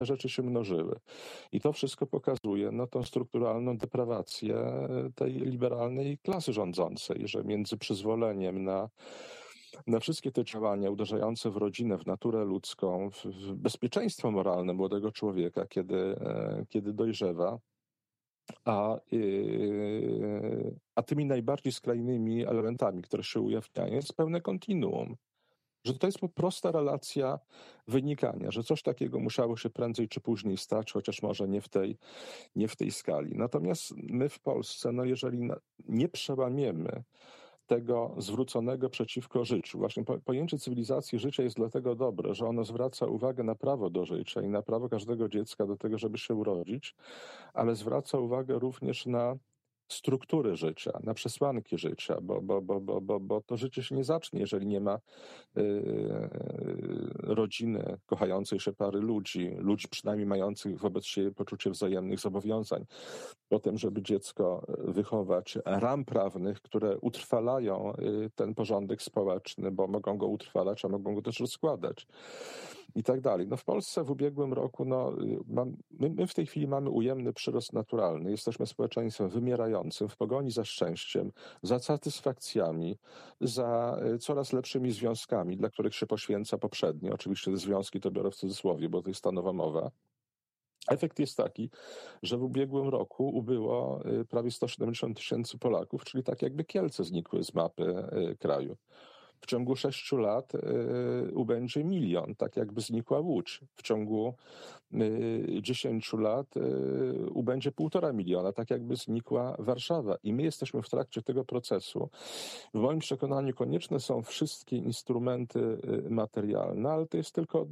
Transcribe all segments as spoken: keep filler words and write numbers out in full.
rzeczy się mnożyły. I to wszystko pokazuje no, tą strukturalną deprawację tej liberalnej klasy rządzącej, że między przyzwoleniem na, na wszystkie te działania uderzające w rodzinę, w naturę ludzką, w, w bezpieczeństwo moralne młodego człowieka, kiedy, kiedy dojrzewa, a, yy, a tymi najbardziej skrajnymi elementami, które się ujawniają, jest pełne kontinuum. Że to jest prosta relacja wynikania, że coś takiego musiało się prędzej czy później stać, chociaż może nie w tej, nie w tej skali. Natomiast my w Polsce, no jeżeli nie przełamiemy tego zwróconego przeciwko życiu. Właśnie po, pojęcie cywilizacji życia jest dlatego dobre, że ono zwraca uwagę na prawo do życia i na prawo każdego dziecka do tego, żeby się urodzić, ale zwraca uwagę również na struktury życia, na przesłanki życia, bo, bo, bo, bo, bo, bo to życie się nie zacznie, jeżeli nie ma yy, rodziny, kochającej się pary ludzi, ludzi przynajmniej mających wobec siebie poczucie wzajemnych zobowiązań. Potem, żeby dziecko wychować, ram prawnych, które utrwalają ten porządek społeczny, bo mogą go utrwalać, a mogą go też rozkładać i tak dalej. No w Polsce w ubiegłym roku, no, mam, my, my w tej chwili mamy ujemny przyrost naturalny. Jesteśmy społeczeństwem wymierającym w pogoni za szczęściem, za satysfakcjami, za coraz lepszymi związkami, dla których się poświęca poprzednio. Oczywiście te związki to biorę w cudzysłowie, bo to jest ta nowa mowa. Efekt jest taki, że w ubiegłym roku ubyło prawie sto siedemdziesiąt tysięcy Polaków, czyli tak jakby Kielce znikły z mapy kraju. W ciągu sześciu lat ubędzie milion, tak jakby znikła Łódź. W ciągu dziesięciu lat ubędzie półtora miliona, tak jakby znikła Warszawa. I my jesteśmy w trakcie tego procesu. W moim przekonaniu konieczne są wszystkie instrumenty materialne, ale to jest tylko,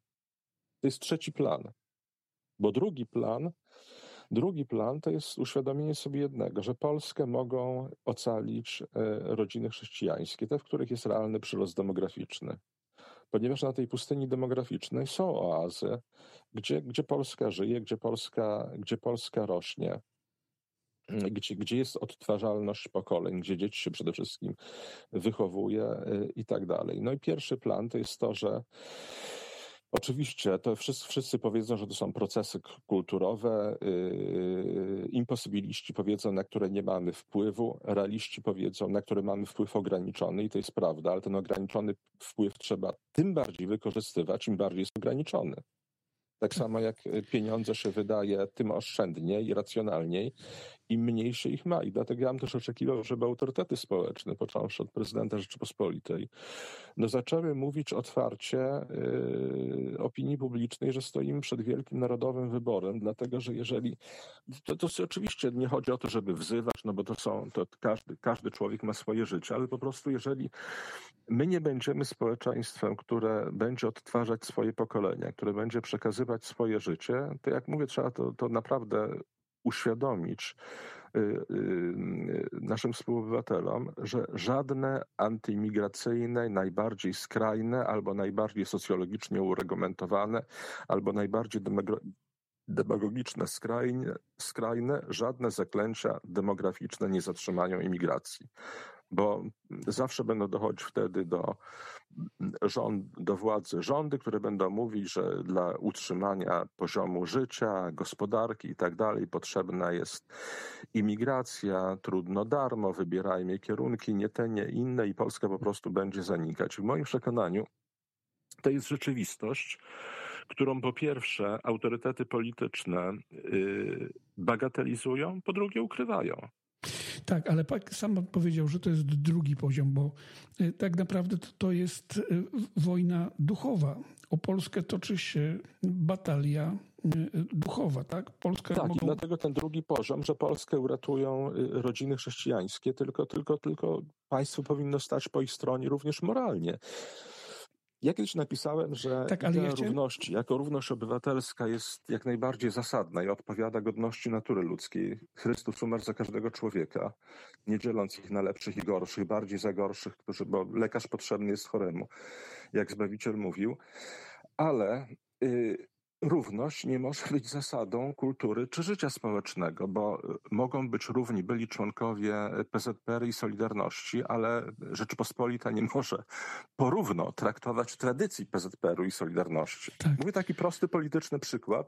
to jest trzeci plan. Bo drugi plan, drugi plan to jest uświadomienie sobie jednego, że Polskę mogą ocalić rodziny chrześcijańskie, te, w których jest realny przyrost demograficzny. Ponieważ na tej pustyni demograficznej są oazy, gdzie, gdzie Polska żyje, gdzie Polska, gdzie Polska rośnie, gdzie, gdzie jest odtwarzalność pokoleń, gdzie dzieci się przede wszystkim wychowuje i tak dalej. No i pierwszy plan to jest to, że oczywiście to wszyscy, wszyscy powiedzą, że to są procesy kulturowe, yy, imposybiliści powiedzą, na które nie mamy wpływu, realiści powiedzą, na które mamy wpływ ograniczony i to jest prawda, ale ten ograniczony wpływ trzeba tym bardziej wykorzystywać, im bardziej jest ograniczony. Tak samo jak pieniądze się wydaje, tym oszczędniej i racjonalniej, im mniej się ich ma. I dlatego ja bym też oczekiwał, żeby autorytety społeczne, począwszy od prezydenta Rzeczypospolitej, no zaczęły mówić otwarcie yy, opinii publicznej, że stoimy przed wielkim narodowym wyborem, dlatego że jeżeli, to, to oczywiście nie chodzi o to, żeby wzywać, no bo to są, to każdy, każdy człowiek ma swoje życie, ale po prostu jeżeli my nie będziemy społeczeństwem, które będzie odtwarzać swoje pokolenia, które będzie przekazywać swoje życie, to jak mówię, trzeba to, to naprawdę uświadomić y, y, naszym współobywatelom, że żadne antyimigracyjne, najbardziej skrajne albo najbardziej socjologicznie uregumentowane, albo najbardziej demago- demagogiczne, skrajne, skrajne, żadne zaklęcia demograficzne nie zatrzymają imigracji. Bo zawsze będą dochodzić wtedy do, rząd, do władzy rządy, które będą mówić, że dla utrzymania poziomu życia, gospodarki i tak dalej potrzebna jest imigracja, trudno darmo, wybierajmy kierunki, nie te, nie inne i Polska po prostu będzie zanikać. W moim przekonaniu to jest rzeczywistość, którą po pierwsze autorytety polityczne yy, bagatelizują, po drugie ukrywają. Tak, ale pan sam powiedział, że to jest drugi poziom, bo tak naprawdę to, to jest wojna duchowa. O Polskę toczy się batalia duchowa, tak? Polskę tak, mogą... i dlatego ten drugi poziom, że Polskę uratują rodziny chrześcijańskie, tylko, tylko, tylko państwo powinno stać po ich stronie również moralnie. Ja kiedyś napisałem, że tak, idea ja chciałem... równości jako równość obywatelska jest jak najbardziej zasadna i odpowiada godności natury ludzkiej. Chrystus umarł za każdego człowieka, nie dzieląc ich na lepszych i gorszych, bardziej za gorszych, którzy, bo lekarz potrzebny jest choremu, jak Zbawiciel mówił. Ale yy, równość nie może być zasadą kultury czy życia społecznego, bo mogą być równi byli członkowie P Z P R i Solidarności, ale Rzeczypospolita nie może porówno traktować tradycji P Z P R u i Solidarności. Tak. Mówię taki prosty polityczny przykład,